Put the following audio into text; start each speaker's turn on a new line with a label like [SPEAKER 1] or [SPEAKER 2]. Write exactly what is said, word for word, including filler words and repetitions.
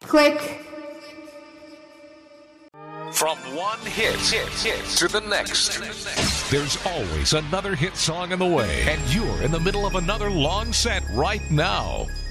[SPEAKER 1] Click.
[SPEAKER 2] From one hit, hit, hit to the next. There's always another hit song in the way, and you're in the middle of another long set right now.